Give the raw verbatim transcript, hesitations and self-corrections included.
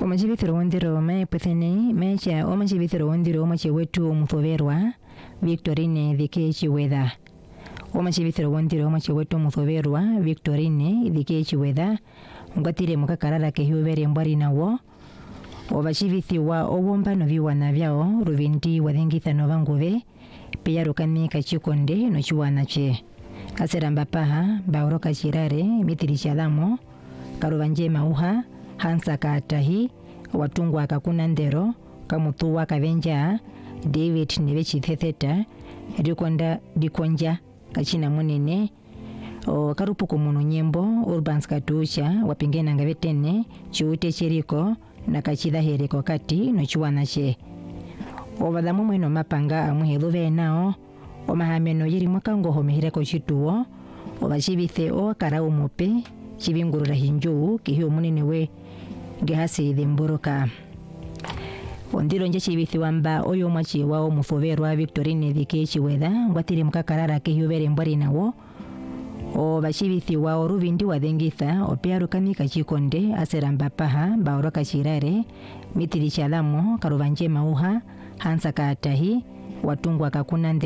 Omachibithiro wondiro me pwethene mecha omachibithiro wondiro omache wetu muthoverwa Victorine Thike Chiwetha. Omachibithiro wondiro omache wetu muthoverwa Victorine Thike Chiwetha ngatire mukakarara ke hubere mbari nawo obachibithiwa obombano biwana byao rubindi wathengitha novanguve pia rukani kachikonde no chiwana che aseramba paha baoroka chirare mitiri chalamo karubanje mauha hansa katahi watungwa kakuna ndero kamutuwa kavenja David Nevechithetheta rikonda dikonja kachina munene o karupuko muno nyembo Urbans Katucha wapingena ngavetene chiute chiriko na kachida hereko kati no chiwana che obadamu mwino mapanga amuheluve nao omahameno yiri mwakango homehireko chituo obachibithe o karau mope chibingurura hinju kihiyo munene we ngehasi dhimboroka ondiro nje chibithiwa mba oyo mwachi wao muthoverwa Victorine Thike Chiwetha ngwatire mukakarara ke hubere mbari nawo o bachibithiwa orubindi wathengitha opiarukani kachikonde aseramba paha baoroka chirare mitiri chalamo karubanje mauha hansa katahi watungwa kakuna